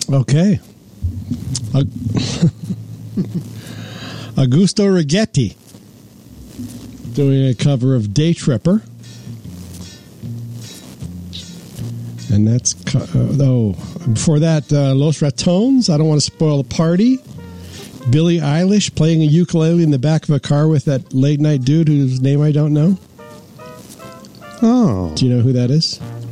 Okay. Augusto Righetti doing a cover of Day Tripper. And that's... before that, Los Ratones, I Don't Want to Spoil the Party. Billie Eilish playing a ukulele in the back of a car with that late-night dude whose name I don't know. Oh. Do you know who that is?